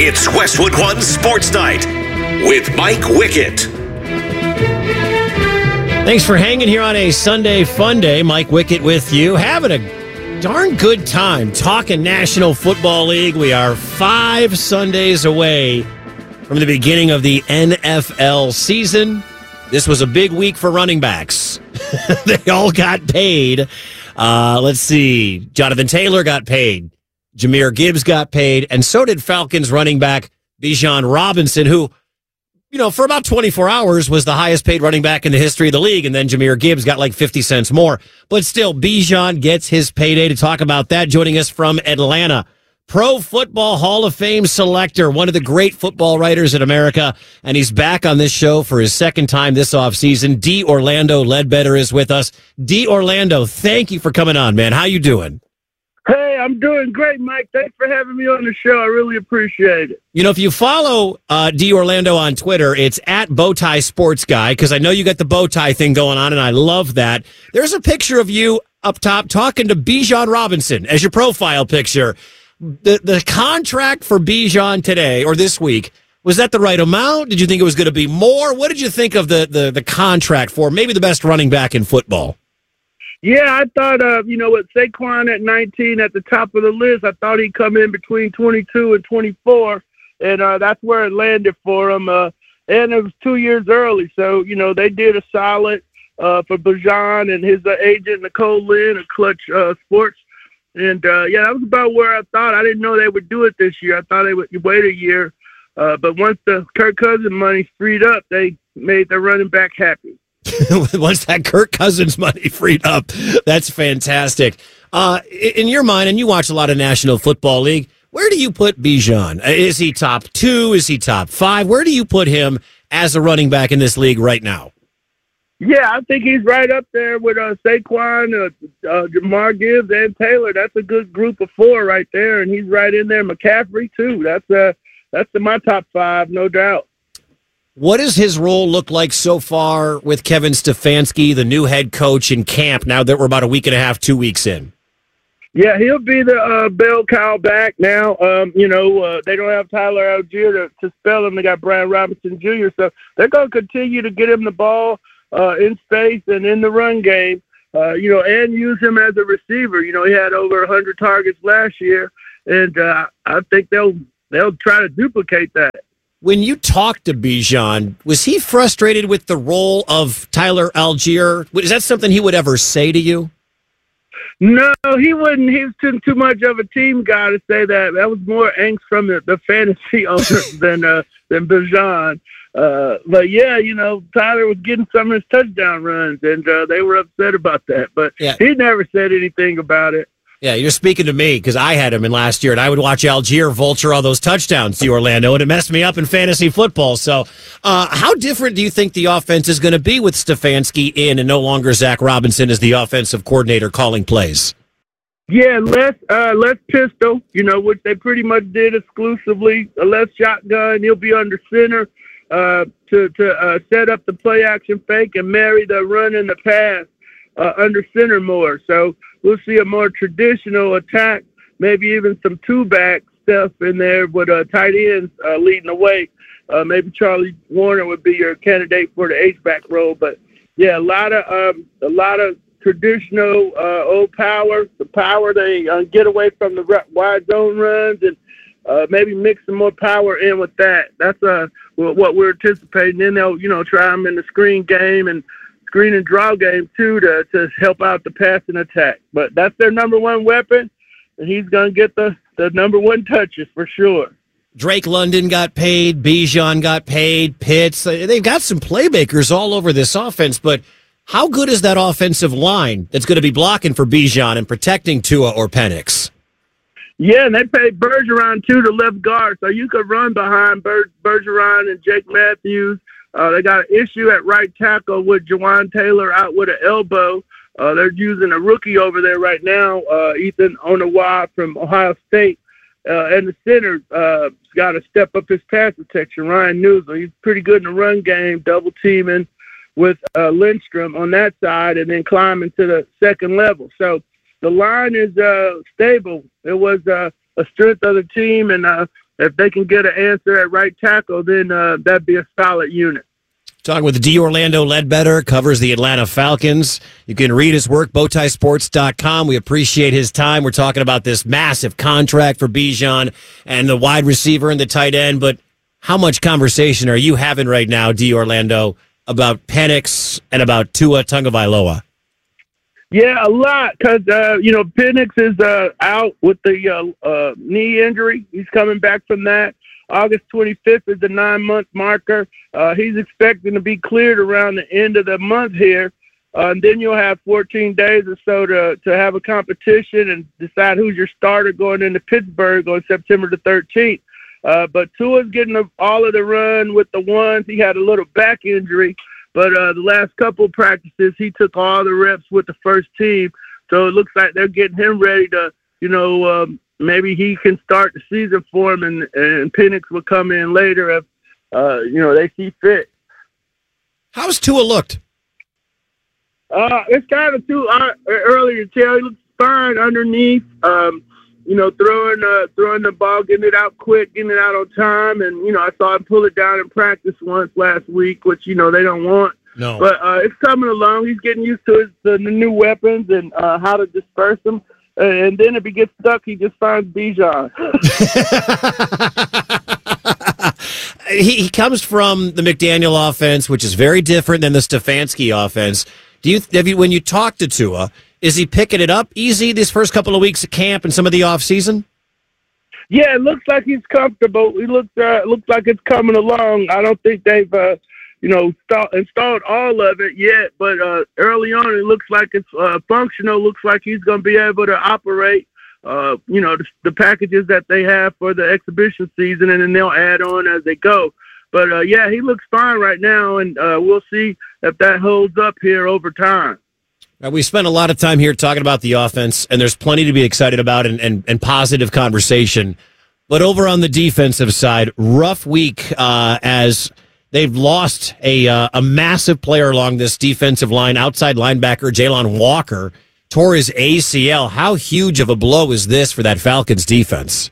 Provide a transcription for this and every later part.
It's Westwood One Sports Night with Mike Wickett. Thanks for hanging here on a Sunday fun day. Mike Wickett with you. Having a darn good time talking National Football League. We are 5 Sundays away from the beginning of the NFL season. This was a big week for running backs. They all got paid. Let's see. Jonathan Taylor got paid. Jahmyr Gibbs got paid. And so did Falcons running back Bijan Robinson, who, for about 24 hours was the highest paid running back in the history of the league. And then Jahmyr Gibbs got like 50 cents more. But still, Bijan gets his payday. To talk about that, joining us from Atlanta, Pro Football Hall of Fame selector, one of the great football writers in America. And he's back on this show for his second time this offseason. D. Orlando Ledbetter is with us. D. Orlando, thank you for coming on, man. How you doing? Hey, I'm doing great, Mike. Thanks for having me on the show. I really appreciate it. If you follow D. Orlando on Twitter, it's at Bowtie Sports Guy, because I know you got the bow tie thing going on, and I love that. There's a picture of you up top talking to Bijan Robinson as your profile picture. The contract for Bijan today, or this week, was that the right amount? Did you think it was going to be more? What did you think of the contract for maybe the best running back in football? Yeah, I thought, with Saquon at 19 at the top of the list, I thought he'd come in between 22 and 24, and that's where it landed for him. And it was 2 years early, so, they did a solid for Bijan and his agent, Nicole Lynn of Clutch Sports. And, that was about where I thought. I didn't know they would do it this year. I thought they would wait a year. But once the Kirk Cousins money freed up, they made their running back happy. Once that Kirk Cousins money freed up, that's fantastic. In your mind, and you watch a lot of National Football League, where do you put Bijan? Is he top 2? Is he top 5? Where do you put him as a running back in this league right now? Yeah, I think he's right up there with Saquon, Jahmyr Gibbs, and Taylor. That's a good group of 4 right there, and he's right in there. McCaffrey too. That's my top 5, no doubt. What does his role look like so far with Kevin Stefanski, the new head coach in camp, now that we're about a week and a half, 2 weeks in? Yeah, he'll be the bell cow back now. They don't have Tyler Algier to spell him. They got Brian Robinson Jr., so they're going to continue to get him the ball in space and in the run game, and use him as a receiver. He had over 100 targets last year, and I think they'll try to duplicate that. When you talked to Bijan, was he frustrated with the role of Tyler Algier? Is that something he would ever say to you? No, he wouldn't. He's too much of a team guy to say that. That was more angst from the fantasy owners than Bijan. But yeah, Tyler was getting some of his touchdown runs, and they were upset about that. But yeah, he never said anything about it. Yeah, you're speaking to me because I had him in last year, and I would watch Algier vulture all those touchdowns to Orlando, and it messed me up in fantasy football. So how different do you think the offense is going to be with Stefanski in and no longer Zach Robinson as the offensive coordinator calling plays? Yeah, less pistol, which they pretty much did exclusively. A less shotgun. He'll be under center to set up the play action fake and marry the run and the pass under center more. So we'll see a more traditional attack, maybe even some two-back stuff in there with tight ends leading the way. Maybe Charlie Warner would be your candidate for the H-back role. But, yeah, a lot of traditional old power, the power they get away from the wide zone runs, and maybe mix some more power in with that. That's what we're anticipating. Then they'll, try them in the screen game and screen and draw game too to help out the passing attack. But that's their number one weapon, and he's going to get the number one touches for sure. Drake London got paid. Bijan got paid. Pitts. They've got some playmakers all over this offense, but how good is that offensive line that's going to be blocking for Bijan and protecting Tua or Penix? Yeah, and they paid Bergeron too, the left guard, so you could run behind Bergeron and Jake Matthews. They got an issue at right tackle with Jawan Taylor out with an elbow. They're using a rookie over there right now, Ethan Onawa from Ohio State. And the center got to step up his pass protection, Ryan Newsome. He's pretty good in the run game, double teaming with Lindstrom on that side and then climbing to the second level. So the line is stable. It was a strength of the team, and if they can get an answer at right tackle, then that'd be a solid unit. Talking with D. Orlando Ledbetter, covers the Atlanta Falcons. You can read his work, bowtiesports.com. We appreciate his time. We're talking about this massive contract for Bijan and the wide receiver and the tight end. But how much conversation are you having right now, D. Orlando, about Penix and about Tua Tagovailoa? Yeah, a lot, because, Penix is out with the knee injury. He's coming back from that. August 25th is the 9-month marker. He's expecting to be cleared around the end of the month here. And then you'll have 14 days or so to have a competition and decide who's your starter going into Pittsburgh on September the 13th. But Tua's getting all of the run with the ones. He had a little back injury, but the last couple of practices, he took all the reps with the first team. So it looks like they're getting him ready to, maybe he can start the season for him, and Penix will come in later if, they see fit. How's Tua looked? It's kind of too early to tell. He looks fine underneath, throwing the ball, getting it out quick, getting it out on time. And, I saw him pull it down in practice once last week, which, they don't want. No. But it's coming along. He's getting used to the new weapons and how to disperse them. And then if he gets stuck, he just finds Bijan. He comes from the McDaniel offense, which is very different than the Stefanski offense. When you talk to Tua, is he picking it up easy these first couple of weeks of camp and some of the off season? Yeah, it looks like he's comfortable. He looks like it's coming along. I don't think they've installed all of it yet, but early on it looks like it's functional. Looks like he's going to be able to operate, the packages that they have for the exhibition season, and then they'll add on as they go. But, he looks fine right now, and we'll see if that holds up here over time. We spent a lot of time here talking about the offense, and there's plenty to be excited about and positive conversation. But over on the defensive side, rough week as they've lost a massive player along this defensive line, outside linebacker Jalon Walker, tore his ACL. How huge of a blow is this for that Falcons defense?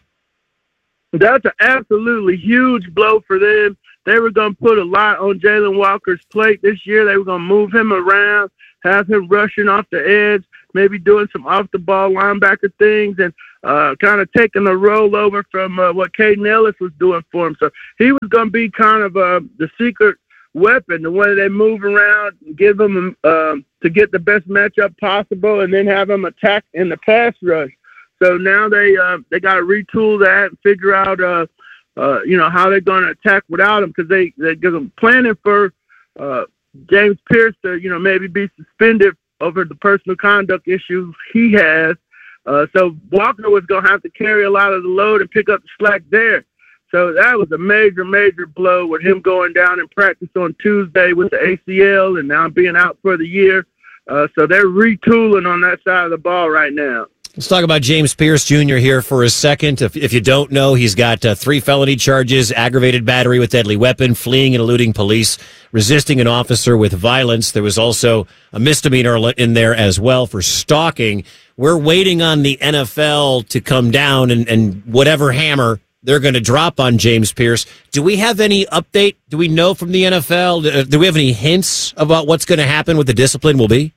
That's an absolutely huge blow for them. They were going to put a lot on Jalon Walker's plate this year. They were going to move him around, have him rushing off the edge, maybe doing some off-the-ball linebacker things, and kind of taking a rollover from what Caden Ellis was doing for him. So he was going to be kind of the secret weapon, the one they move around, give him to get the best matchup possible, and then have him attack in the pass rush. So now they got to retool that and figure out how they're going to attack without him, because they're planning for James Pierce to maybe be suspended over the personal conduct issues he has. So Walker was going to have to carry a lot of the load and pick up the slack there. So that was a major, major blow with him going down in practice on Tuesday with the ACL and now being out for the year. So they're retooling on that side of the ball right now. Let's talk about James Pierce Jr. here for a second. If you don't know, he's got 3 felony charges: aggravated battery with deadly weapon, fleeing and eluding police, resisting an officer with violence. There was also a misdemeanor in there as well for stalking. We're waiting on the NFL to come down and whatever hammer they're going to drop on James Pierce. Do we have any update? Do we know from the NFL? Do we have any hints about what's going to happen, what the discipline will be?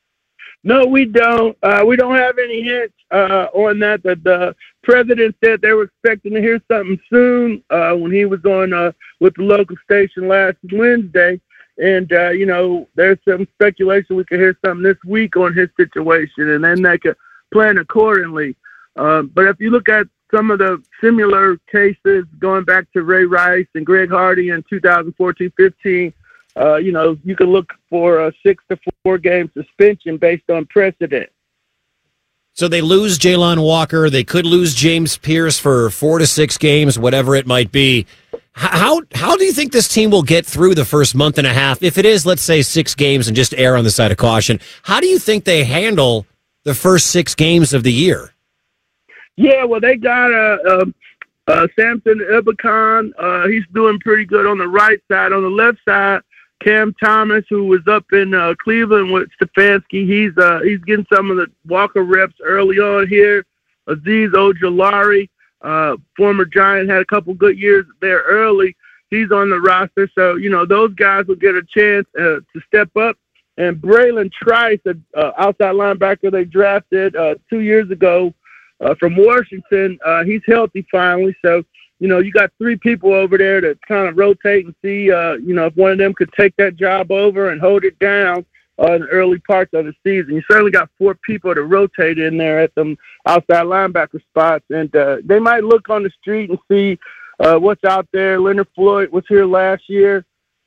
No, we don't. We don't have any hints on that. The president said they were expecting to hear something soon when he was on with the local station last Wednesday. And, there's some speculation we could hear something this week on his situation, and then they could plan accordingly. But if you look at some of the similar cases going back to Ray Rice and Greg Hardy in 2014-15, you can look for a 6 to 4 game suspension based on precedent. So they lose Jalon Walker. They could lose James Pierce for 4 to 6 games, whatever it might be. How do you think this team will get through the first month and a half? If it is, let's say, 6 games and just err on the side of caution, how do you think they handle the first 6 games of the year? Yeah, well, they got Samson Ebukam. He's doing pretty good on the right side. On the left side, Cam Thomas, who was up in Cleveland with Stefanski, he's getting some of the Walker reps early on here. Azeez Ojulari, former Giant, had a couple good years there early. He's on the roster. So, those guys will get a chance to step up. And Braylon Trice, an outside linebacker they drafted 2 years ago from Washington, he's healthy finally. So, you got three people over there to kind of rotate and see, if one of them could take that job over and hold it down in the early parts of the season. You certainly got four people to rotate in there at them outside linebacker spots. And they might look on the street and see what's out there. Leonard Floyd was here last year.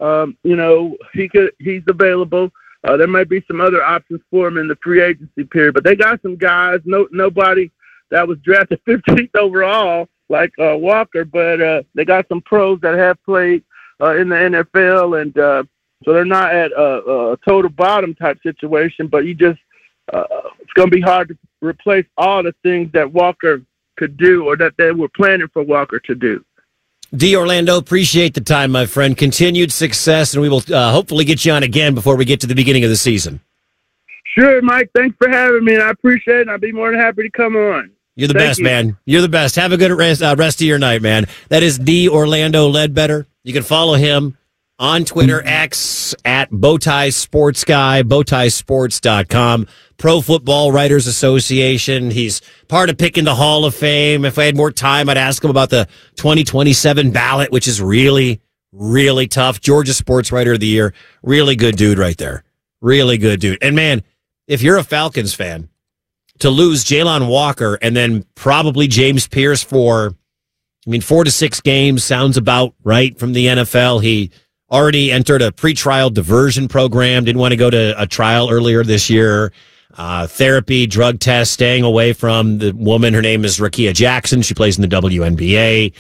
He's available. There might be some other options for him in the free agency period. But they got some guys, nobody that was drafted 15th overall, like Walker, but they got some pros that have played in the NFL, and so they're not at a total bottom type situation, but it's going to be hard to replace all the things that Walker could do or that they were planning for Walker to do. D. Orlando, appreciate the time, my friend. Continued success, and we will hopefully get you on again before we get to the beginning of the season. Sure, Mike. Thanks for having me, and I appreciate it, and I'll be more than happy to come on. You're the best, man. You're the best. Have a good rest of your night, man. That is D. Orlando Ledbetter. You can follow him on Twitter, X, at Bowtie Sports Guy, bowtiesports.com, Pro Football Writers Association. He's part of picking the Hall of Fame. If I had more time, I'd ask him about the 2027 ballot, which is really, really tough. Georgia Sports Writer of the Year. Really good dude right there. Really good dude. And, man, if you're a Falcons fan, to lose Jalon Walker and then probably James Pierce for 4 to 6 games sounds about right from the NFL. He already entered a pretrial diversion program, didn't want to go to a trial earlier this year. Therapy, drug test, staying away from the woman. Her name is Rakia Jackson. She plays in the WNBA.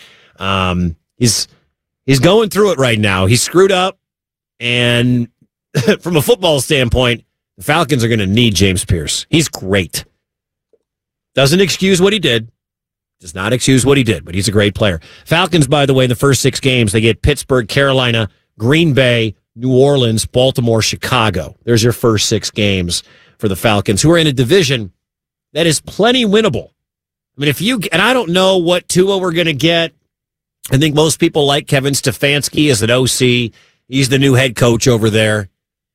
He's going through it right now. He's screwed up, and from a football standpoint, the Falcons are going to need James Pierce. He's great. Doesn't excuse what he did. Does not excuse what he did, but he's a great player. Falcons, by the way, in the first 6 games, they get Pittsburgh, Carolina, Green Bay, New Orleans, Baltimore, Chicago. There's your first 6 games for the Falcons, who are in a division that is plenty winnable. And I don't know what Tua we're going to get. I think most people like Kevin Stefanski as an OC. He's the new head coach over there.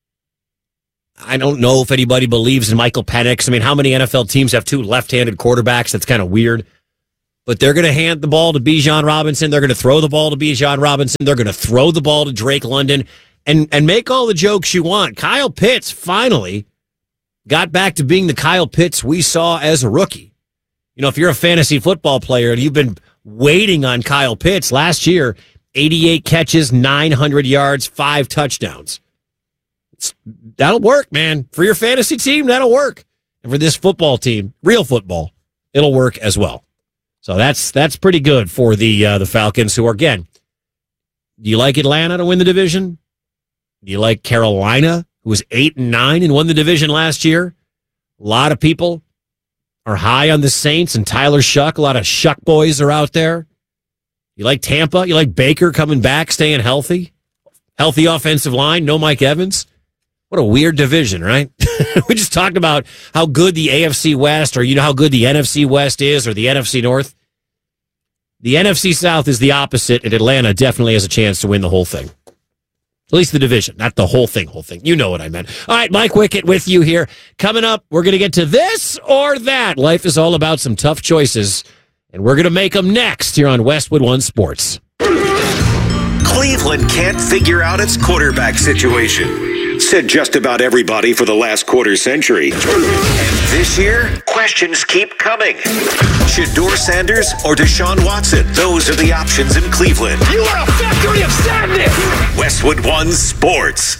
I don't know if anybody believes in Michael Penix. How many NFL teams have 2 left-handed quarterbacks? That's kind of weird. But they're going to hand the ball to Bijan Robinson. They're going to throw the ball to Bijan Robinson. They're going to throw the ball to Drake London and make all the jokes you want. Kyle Pitts finally got back to being the Kyle Pitts we saw as a rookie. If you're a fantasy football player and you've been waiting on Kyle Pitts last year, 88 catches, 900 yards, 5 touchdowns. That'll work, man. For your fantasy team, that'll work. And for this football team, real football, it'll work as well. So that's pretty good for the Falcons, who are, again, do you like Atlanta to win the division? Do you like Carolina, who was 8-9 and won the division last year? A lot of people are high on the Saints and Tyler Shuck. A lot of Shuck boys are out there. You like Tampa? You like Baker coming back, staying healthy? Healthy offensive line, no Mike Evans? What a weird division, right? We just talked about how good the AFC West, or how good the NFC West is, or the NFC North. The NFC South is the opposite, and Atlanta definitely has a chance to win the whole thing. At least the division, not the whole thing. You know what I meant. All right, Mike Wickett with you here. Coming up, we're going to get to this or that. Life is all about some tough choices, and we're going to make them next here on Westwood One Sports. Cleveland can't figure out its quarterback situation. Said just about everybody for the last quarter century. And this year, questions keep coming. Shedeur Sanders or Deshaun Watson? Those are the options in Cleveland. You are a factory of sadness! Westwood One Sports.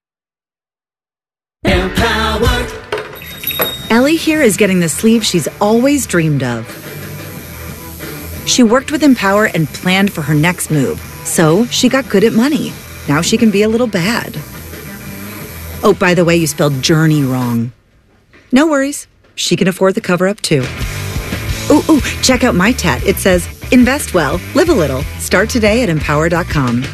Empowered. Ellie here is getting the sleeve she's always dreamed of. She worked with Empower and planned for her next move. So she got good at money. Now she can be a little bad. Oh, by the way, you spelled journey wrong. No worries. She can afford the cover-up, too. Ooh, check out my tat. It says, invest well, live a little. Start today at Empower.com.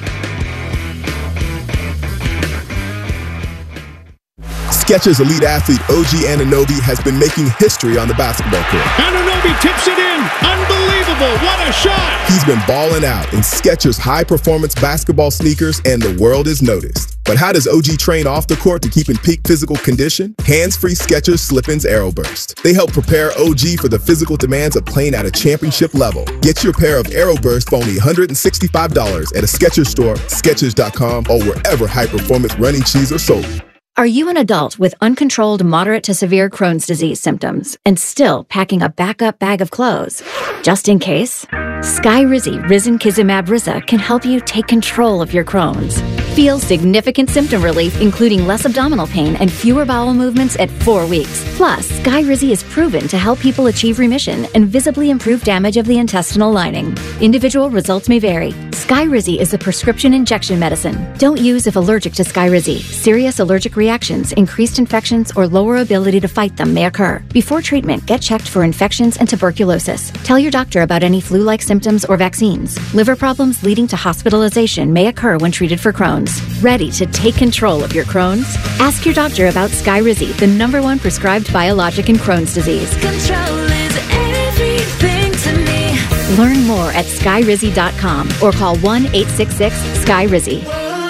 Skechers elite athlete OG Anunoby has been making history on the basketball court. Anunoby Kobe tips it in. Unbelievable. What a shot. He's been balling out in Skechers high-performance basketball sneakers, and the world has noticed. But how does OG train off the court to keep in peak physical condition? Hands-free Skechers Slip-ins AeroBurst. They help prepare OG for the physical demands of playing at a championship level. Get your pair of AeroBurst for only $165 at a Skechers store, Skechers.com, or wherever high-performance running shoes are sold. Are you an adult with uncontrolled moderate to severe Crohn's disease symptoms and still packing a backup bag of clothes? Just in case, Skyrizi Risankizumab Riza can help you take control of your Crohn's. Feel significant symptom relief, including less abdominal pain and fewer bowel movements at 4 weeks. Plus, Skyrizi is proven to help people achieve remission and visibly improve damage of the intestinal lining. Individual results may vary. Skyrizi is a prescription injection medicine. Don't use if allergic to Skyrizi. Serious allergic reactions, increased infections, or lower ability to fight them may occur. Before treatment, get checked for infections and tuberculosis. Tell your doctor about any flu-like symptoms or vaccines. Liver problems leading to hospitalization may occur when treated for Crohn's. Ready to take control of your Crohn's? Ask your doctor about Skyrizi, the #1 prescribed biologic in Crohn's disease. Control is everything to me. Learn more at skyrizi.com or call 1-866-SKYRIZI.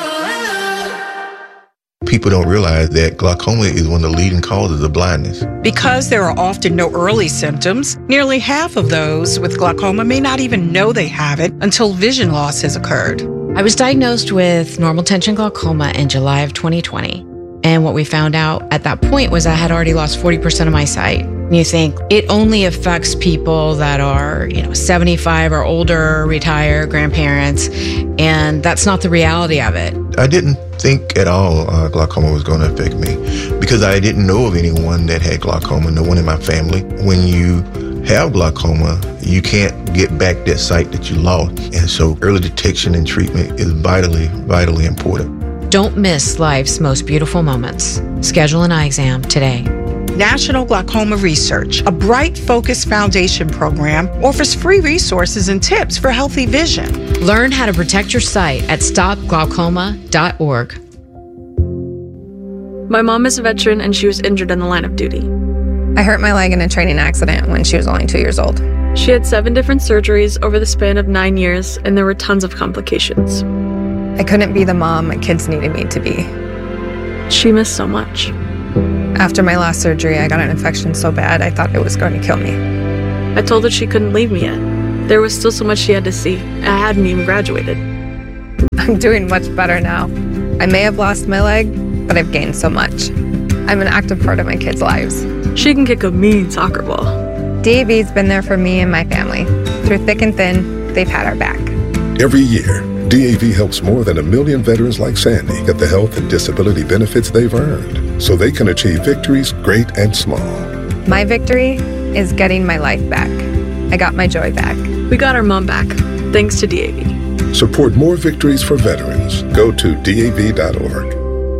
People don't realize that glaucoma is one of the leading causes of blindness. Because there are often no early symptoms, nearly half of those with glaucoma may not even know they have it until vision loss has occurred. I was diagnosed with normal tension glaucoma in July of 2020. And what we found out at that point was I had already lost 40% of my sight. And you think it only affects people that are, 75 or older, retired, grandparents, and that's not the reality of it. I didn't think at all glaucoma was going to affect me because I didn't know of anyone that had glaucoma, no one in my family. When you have glaucoma, you can't get back that sight that you lost. And so early detection and treatment is vitally, vitally important. Don't miss life's most beautiful moments. Schedule an eye exam today. National Glaucoma Research, a Bright Focus Foundation program, offers free resources and tips for healthy vision. Learn how to protect your sight at stopglaucoma.org. My mom is a veteran and she was injured in the line of duty. I hurt my leg in a training accident when she was only 2 years old. She had 7 different surgeries over the span of 9 years, and there were tons of complications. I couldn't be the mom my kids needed me to be. She missed so much. After my last surgery, I got an infection so bad I thought it was going to kill me. I told her she couldn't leave me yet. There was still so much she had to see. I hadn't even graduated. I'm doing much better now. I may have lost my leg, but I've gained so much. I'm an active part of my kids' lives. She can kick a mean soccer ball. DAV's been there for me and my family. Through thick and thin, they've had our back. Every year, DAV helps more than 1 million veterans like Sandy get the health and disability benefits they've earned so they can achieve victories great and small. My victory is getting my life back. I got my joy back. We got our mom back, thanks to DAV. Support more victories for veterans. Go to DAV.org.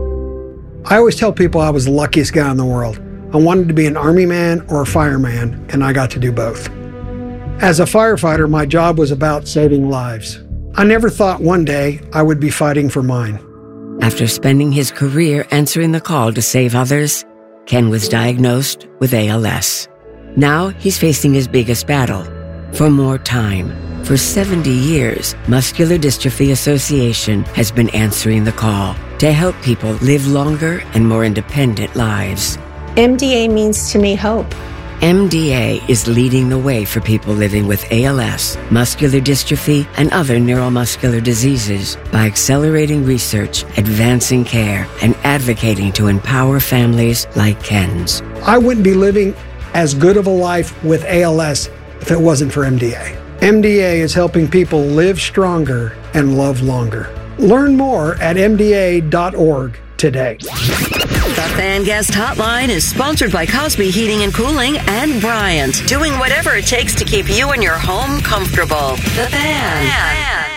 I always tell people I was the luckiest guy in the world. I wanted to be an Army man or a fireman, and I got to do both. As a firefighter, my job was about saving lives. I never thought one day I would be fighting for mine. After spending his career answering the call to save others, Ken was diagnosed with ALS. Now he's facing his biggest battle, for more time. For 70 years, Muscular Dystrophy Association has been answering the call to help people live longer and more independent lives. MDA means to me hope. MDA is leading the way for people living with ALS, muscular dystrophy, and other neuromuscular diseases by accelerating research, advancing care, and advocating to empower families like Ken's. I wouldn't be living as good of a life with ALS if it wasn't for MDA. MDA is helping people live stronger and love longer. Learn more at MDA.org today. The Fan Guest Hotline is sponsored by Cosby Heating and Cooling and Bryant, doing whatever it takes to keep you and your home comfortable. The Fan.